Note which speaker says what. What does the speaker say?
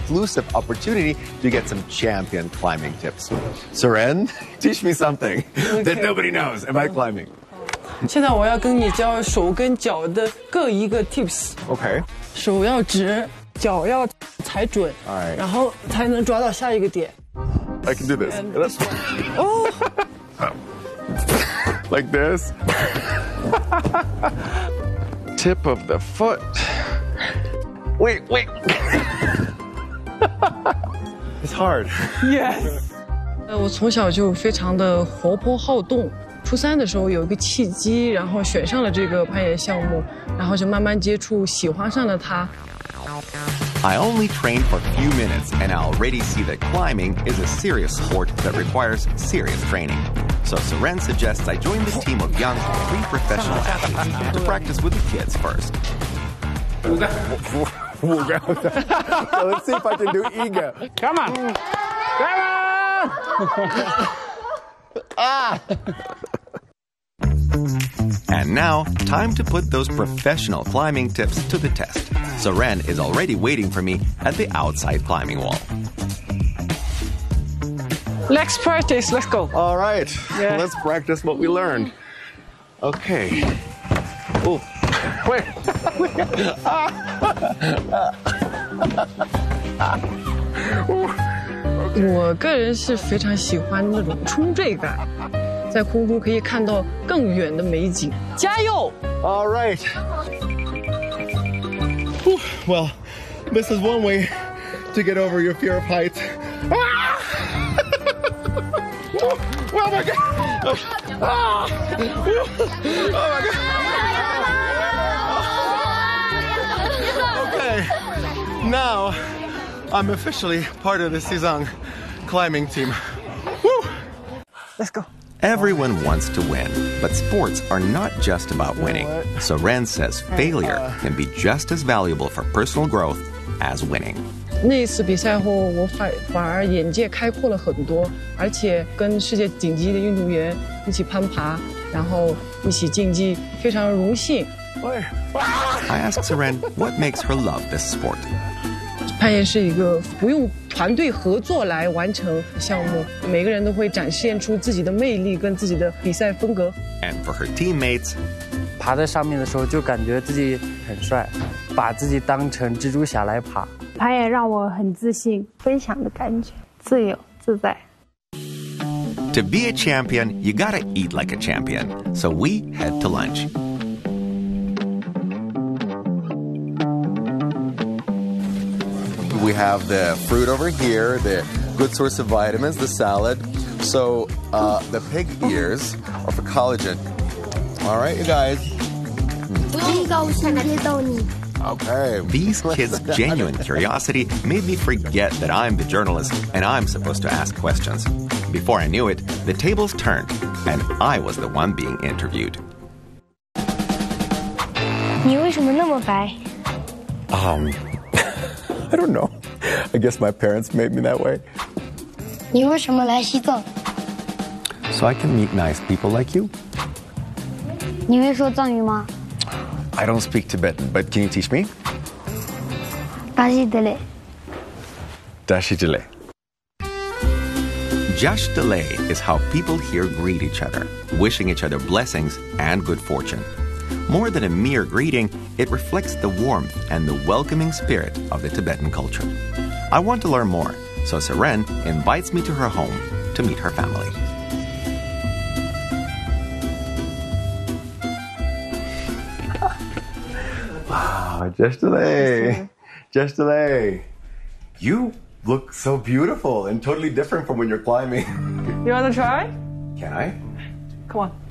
Speaker 1: exclusive opportunity to get some champion climbing tips. Seren, teach me something that nobody knows about climbing.
Speaker 2: 现在我要跟你教手跟脚的各一个 tips。
Speaker 1: Okay.
Speaker 2: 手要直，脚要踩准，
Speaker 1: Alright.
Speaker 2: 然后才能抓到下一个点。
Speaker 1: I can do this.
Speaker 2: Oh.
Speaker 1: Like this. Tip of the foot. Wait. It's hard.
Speaker 2: Yes. 我从小就非常的活泼好动。初3的时候有一个契机，然后选上了这个攀岩项目，然后就慢慢接触，喜欢上了它。
Speaker 1: I only trained for a few minutes and I already see that climbing is a serious sport that requires serious training. So Seren suggests I join the team of young, pre-professional athletes to practice with the kids first. So let's see if I can do Iga.
Speaker 3: Come on.
Speaker 1: And now, time to put those professional climbing tips to the test. Seren is already waiting for me at the outside climbing wall.
Speaker 2: Let's practice. Let's go.
Speaker 1: All right,
Speaker 2: Yeah.
Speaker 1: let's practice what we learned. Okay. Oh, wait.
Speaker 2: 我个人是非常喜欢那种冲坠感，在空中可以看到更远的美景。加油！
Speaker 1: All right. Whew. Well, this is one way to get over your fear of heights. Ah! Oh my God! Ah! Oh my God! Okay, now I'm officially part of the Sezong climbing team. Woo!
Speaker 2: Let's go.
Speaker 1: Everyone wants to win, but sports are not just about winning. Seren says failure can be just as valuable for personal growth as winning.
Speaker 2: 那一次比赛后，我反而眼界开阔了很多，而且跟世界顶级的运动员一起攀爬，然后一起竞技，非常荣幸。
Speaker 1: I asked Seren what makes her love this sport.
Speaker 2: 攀岩是一个不用团队合作来完成项目，每个人都会展现出自己的魅力跟自己的比赛风格。
Speaker 1: And for her teammates,
Speaker 3: 爬在上面的时候就感觉自己很帅，把自己当成蜘蛛侠来爬。
Speaker 4: 攀岩让我很自信，分享的感觉，自由自在。
Speaker 1: to be a champion, you gotta eat like a champion. So we head to lunch. We have the fruit over here, the good source of vitamins, the salad. So the pig ears are for collagen. All right, you guys. Okay. These kids' genuine curiosity made me forget that I'm the journalist and I'm supposed to ask questions. Before I knew it, the tables turned and I was the one being interviewed.
Speaker 4: 你为什么那么白？
Speaker 1: I don't know. I guess my parents made me that way.
Speaker 4: 你为什么来西藏？
Speaker 1: So I can meet nice people like you?
Speaker 4: 你会说藏语吗？
Speaker 1: I don't speak Tibetan, but can you teach me?
Speaker 4: 巴西德勒。
Speaker 1: Dashijile. Jashdale is how people here greet each other, wishing each other blessings and good fortune. More than a mere greeting, it reflects the warmth and the welcoming spirit of the Tibetan culture. I want to learn more, so Seren invites me to her home to meet her family. Wow, Jashdale. Jashdale. You look so beautiful and totally different from when you're climbing.
Speaker 2: You wanna try?
Speaker 1: Can I?
Speaker 2: Come on.